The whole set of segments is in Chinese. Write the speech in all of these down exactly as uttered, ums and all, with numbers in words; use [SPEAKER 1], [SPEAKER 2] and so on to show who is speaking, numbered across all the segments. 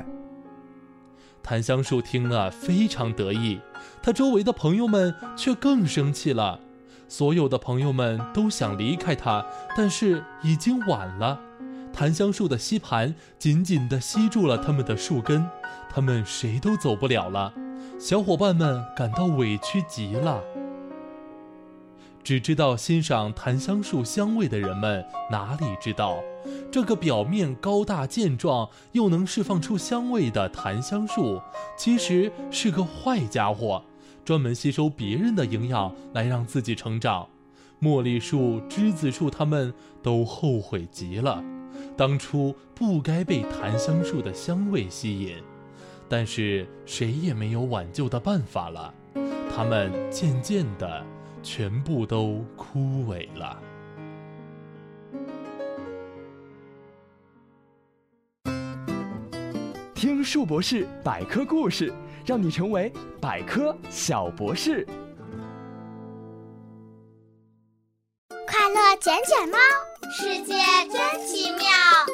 [SPEAKER 1] 来。
[SPEAKER 2] 檀香树听了非常得意，他周围的朋友们却更生气了。所有的朋友们都想离开他，但是已经晚了。檀香树的吸盘紧紧地吸住了他们的树根，他们谁都走不了了。小伙伴们感到委屈极了。只知道欣赏檀香树香味的人们哪里知道，这个表面高大健壮又能释放出香味的檀香树，其实是个坏家伙，专门吸收别人的营养来让自己成长。茉莉树、栀子树他们都后悔极了，当初不该被檀香树的香味吸引，但是谁也没有挽救的办法了，它们渐渐的全部都枯萎了。
[SPEAKER 3] 听树博士百科故事，让你成为百科小博士。
[SPEAKER 4] 快乐捡捡猫，世界真奇妙。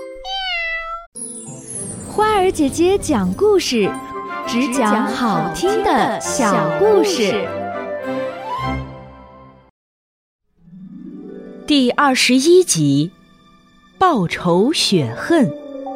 [SPEAKER 5] 花儿姐姐讲故事，只讲好听的小故事。
[SPEAKER 6] 第二十一集，报仇雪恨。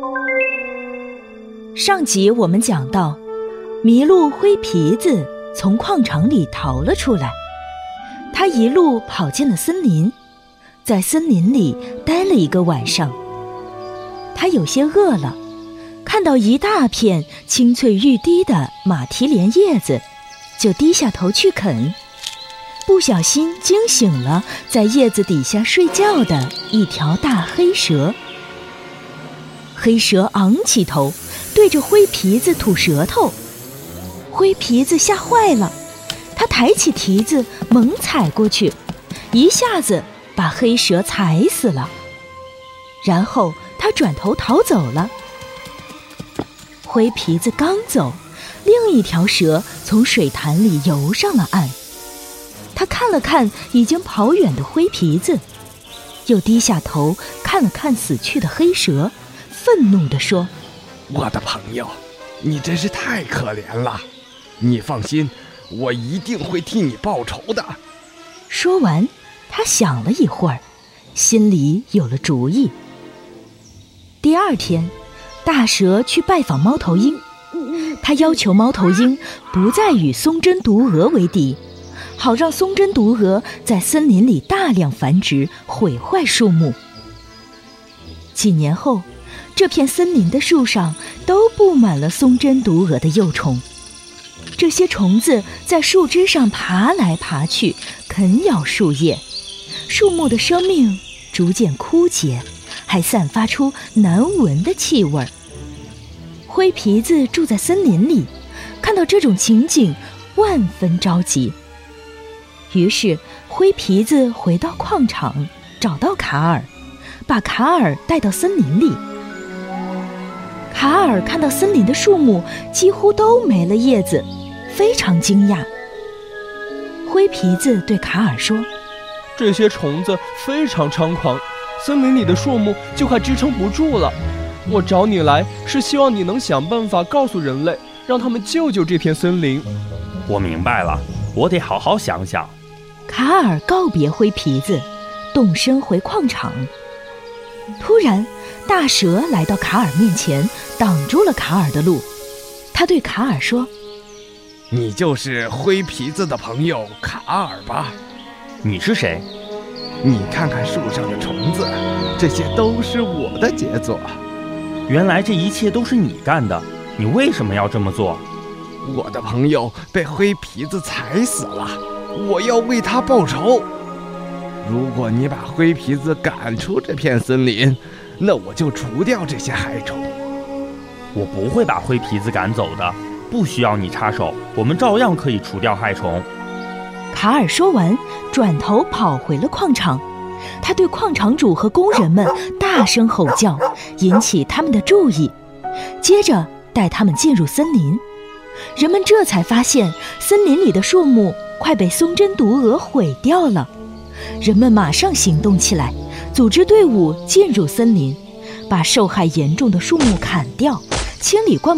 [SPEAKER 6] 上集我们讲到，麋鹿灰皮子从矿场里逃了出来，他一路跑进了森林，在森林里待了一个晚上。他有些饿了，看到一大片青翠欲滴的马蹄莲叶子，就低下头去啃，不小心惊醒了在叶子底下睡觉的一条大黑蛇。黑蛇昂起头，对着灰皮子吐舌头。灰皮子吓坏了，他抬起蹄子猛踩过去，一下子把黑蛇踩死了。然后他转头逃走了。灰皮子刚走，另一条蛇从水潭里游上了岸。他看了看已经跑远的灰皮子，又低下头看了看死去的黑蛇，愤怒地说：
[SPEAKER 3] 我的朋友，你真是太可怜了，你放心，我一定会替你报仇的。
[SPEAKER 6] 说完，他想了一会儿，心里有了主意。第二天，大蛇去拜访猫头鹰，他要求猫头鹰不再与松针毒蛾为敌，好让松针毒蛾在森林里大量繁殖，毁坏树木。几年后，这片森林的树上都布满了松针毒蛾的幼虫。这些虫子在树枝上爬来爬去，啃咬树叶，树木的生命逐渐枯竭，还散发出难闻的气味。灰皮子住在森林里，看到这种情景，万分着急。于是灰皮子回到矿场，找到卡尔，把卡尔带到森林里。卡尔看到森林的树木几乎都没了叶子，非常惊讶。灰皮子对卡尔说：
[SPEAKER 7] 这些虫子非常猖狂，森林里的树木就快支撑不住了。我找你来是希望你能想办法告诉人类，让他们救救这片森林。
[SPEAKER 1] 我明白了，我得好好想想。
[SPEAKER 6] 卡尔告别灰皮子，动身回矿场。突然，大蛇来到卡尔面前，挡住了卡尔的路。他对卡尔说：
[SPEAKER 3] 你就是灰皮子的朋友卡尔吧？
[SPEAKER 1] 你是谁？
[SPEAKER 3] 你看看树上的虫子，这些都是我的杰作。
[SPEAKER 1] 原来这一切都是你干的，你为什么要这么做？
[SPEAKER 3] 我的朋友被灰皮子踩死了，我要为他报仇。如果你把灰皮子赶出这片森林，那我就除掉这些害虫。
[SPEAKER 1] 我不会把灰皮子赶走的，不需要你插手，我们照样可以除掉害虫。
[SPEAKER 6] 卡尔说完，转头跑回了矿场。他对矿场主和工人们大声吼叫，引起他们的注意，接着带他们进入森林。人们这才发现森林里的树木快被松针毒蛾毁掉了。人们马上行动起来，组织队伍进入森林，把受害严重的树木砍掉，清理灌